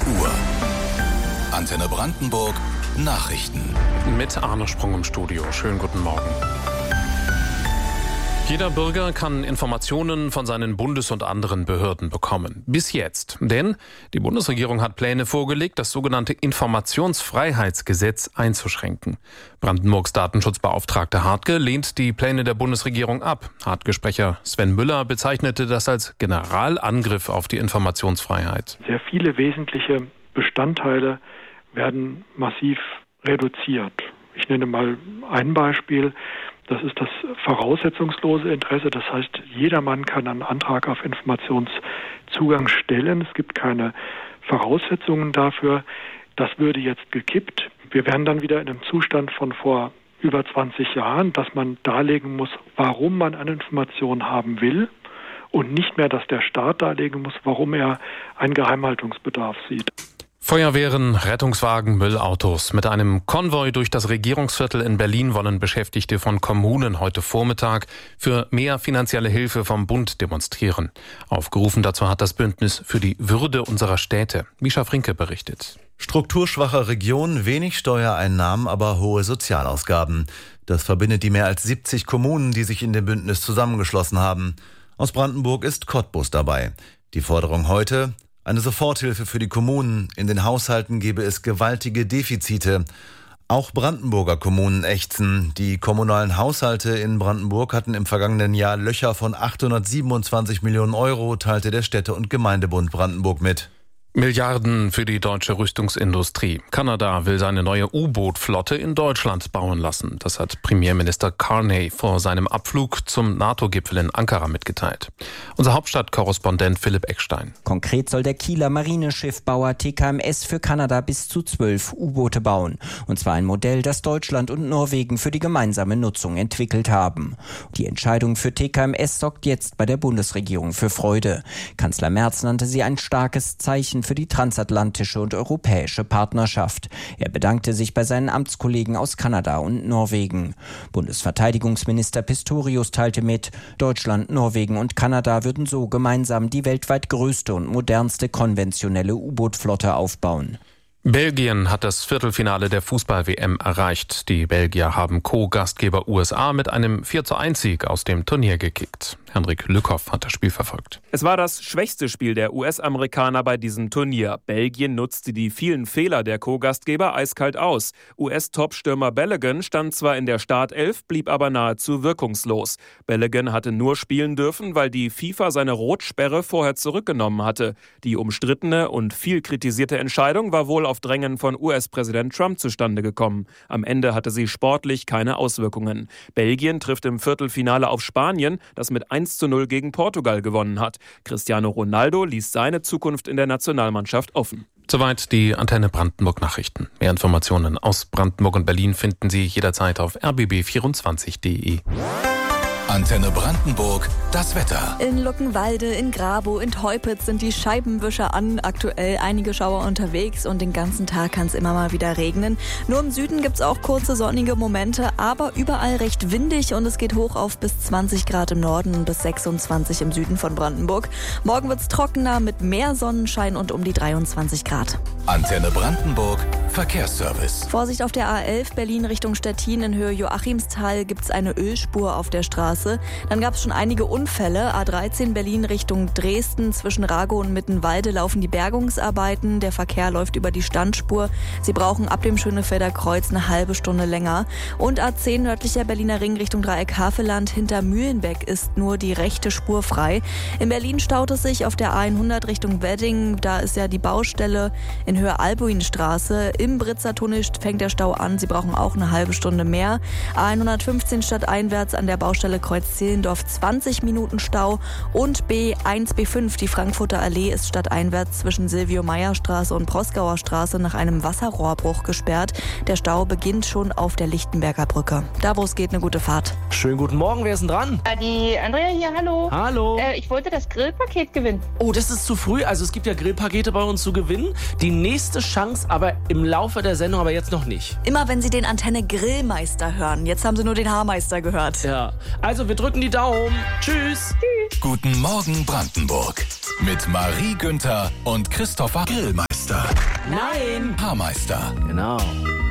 Uhr. Antenne Brandenburg Nachrichten. Mit Arne Sprung im Studio. Schönen guten Morgen. Jeder Bürger kann Informationen von seinen Bundes- und anderen Behörden bekommen. Bis jetzt. Denn die Bundesregierung hat Pläne vorgelegt, das sogenannte Informationsfreiheitsgesetz einzuschränken. Brandenburgs Datenschutzbeauftragte Hartge lehnt die Pläne der Bundesregierung ab. Hartge-Sprecher Sven Müller bezeichnete das als Generalangriff auf die Informationsfreiheit. Sehr viele wesentliche Bestandteile werden massiv reduziert. Ich nenne mal ein Beispiel. Das ist das voraussetzungslose Interesse. Das heißt, jedermann kann einen Antrag auf Informationszugang stellen. Es gibt keine Voraussetzungen dafür. Das würde jetzt gekippt. Wir wären dann wieder in einem Zustand von vor über 20 Jahren, dass man darlegen muss, warum man eine Information haben will und nicht mehr, dass der Staat darlegen muss, warum er einen Geheimhaltungsbedarf sieht. Feuerwehren, Rettungswagen, Müllautos. Mit einem Konvoi durch das Regierungsviertel in Berlin wollen Beschäftigte von Kommunen heute Vormittag für mehr finanzielle Hilfe vom Bund demonstrieren. Aufgerufen dazu hat das Bündnis für die Würde unserer Städte. Mischa Frinke berichtet. Strukturschwache Region, wenig Steuereinnahmen, aber hohe Sozialausgaben. Das verbindet die mehr als 70 Kommunen, die sich in dem Bündnis zusammengeschlossen haben. Aus Brandenburg ist Cottbus dabei. Die Forderung heute: eine Soforthilfe für die Kommunen. In den Haushalten gebe es gewaltige Defizite. Auch Brandenburger Kommunen ächzen. Die kommunalen Haushalte in Brandenburg hatten im vergangenen Jahr Löcher von 827 Millionen Euro, teilte der Städte- und Gemeindebund Brandenburg mit. Milliarden für die deutsche Rüstungsindustrie. Kanada will seine neue U-Boot-Flotte in Deutschland bauen lassen. Das hat Premierminister Carney vor seinem Abflug zum NATO-Gipfel in Ankara mitgeteilt. Unser Hauptstadtkorrespondent Philipp Eckstein. Konkret soll der Kieler Marineschiffbauer TKMS für Kanada bis zu 12 U-Boote bauen. Und zwar ein Modell, das Deutschland und Norwegen für die gemeinsame Nutzung entwickelt haben. Die Entscheidung für TKMS sorgt jetzt bei der Bundesregierung für Freude. Kanzler Merz nannte sie ein starkes Zeichen für die transatlantische und europäische Partnerschaft. Er bedankte sich bei seinen Amtskollegen aus Kanada und Norwegen. Bundesverteidigungsminister Pistorius teilte mit, Deutschland, Norwegen und Kanada würden so gemeinsam die weltweit größte und modernste konventionelle U-Boot-Flotte aufbauen. Belgien hat das Viertelfinale der Fußball-WM erreicht. Die Belgier haben Co-Gastgeber USA mit einem 4:1-Sieg aus dem Turnier gekickt. Henrik Lückhoff hat das Spiel verfolgt. Es war das schwächste Spiel der US-Amerikaner bei diesem Turnier. Belgien nutzte die vielen Fehler der Co-Gastgeber eiskalt aus. US-Top-Stürmer Balogun stand zwar in der Startelf, blieb aber nahezu wirkungslos. Balogun hatte nur spielen dürfen, weil die FIFA seine Rotsperre vorher zurückgenommen hatte. Die umstrittene und viel kritisierte Entscheidung war wohl auf Drängen von US-Präsident Trump zustande gekommen. Am Ende hatte sie sportlich keine Auswirkungen. Belgien trifft im Viertelfinale auf Spanien, das mit 1:0 gegen Portugal gewonnen hat. Cristiano Ronaldo ließ seine Zukunft in der Nationalmannschaft offen. Soweit die Antenne Brandenburg Nachrichten. Mehr Informationen aus Brandenburg und Berlin finden Sie jederzeit auf rbb24.de. Antenne Brandenburg, das Wetter. In Luckenwalde, in Grabow, in Teupitz sind die Scheibenwischer an. Aktuell einige Schauer unterwegs und den ganzen Tag kann es immer mal wieder regnen. Nur im Süden gibt es auch kurze sonnige Momente, aber überall recht windig und es geht hoch auf bis 20 Grad im Norden und bis 26 im Süden von Brandenburg. Morgen wird es trockener mit mehr Sonnenschein und um die 23 Grad. Antenne Brandenburg, Verkehrsservice. Vorsicht auf der A11 Berlin Richtung Stettin in Höhe Joachimsthal gibt es eine Ölspur auf der Straße. Dann gab es schon einige Unfälle. A13 Berlin Richtung Dresden. Zwischen Ragow und Mittenwalde laufen die Bergungsarbeiten. Der Verkehr läuft über die Standspur. Sie brauchen ab dem Schönefelder Kreuz eine halbe Stunde länger. Und A10 nördlicher Berliner Ring Richtung Dreieck Havelland. Hinter Mühlenbeck ist nur die rechte Spur frei. In Berlin staut es sich auf der A100 Richtung Wedding. Da ist ja die Baustelle in Höhe Albuinstraße. Im Britzer Tunnel fängt der Stau an. Sie brauchen auch eine halbe Stunde mehr. A115 stadteinwärts an der Baustelle Kreuz-Zehlendorf 20 Minuten Stau und B1, B5, die Frankfurter Allee ist stadteinwärts zwischen Silvio-Meyer-Straße und Proskauer Straße nach einem Wasserrohrbruch gesperrt. Der Stau beginnt schon auf der Lichtenberger Brücke. Da, wo es geht, eine gute Fahrt. Schönen guten Morgen, wer ist denn dran? Die Andrea hier, hallo. Hallo. Ich wollte das Grillpaket gewinnen. Oh, das ist zu früh. Also es gibt ja Grillpakete bei uns zu gewinnen. Die nächste Chance aber im Laufe der Sendung, aber jetzt noch nicht. Immer wenn Sie den Antenne Grillmeister hören. Jetzt haben Sie nur den Haarmeister gehört. Ja, also wir drücken die Daumen. Tschüss. Guten Morgen Brandenburg mit Marie Günther und Christopher Grillmeister. Haarmeister. Nein! Haarmeister. Genau.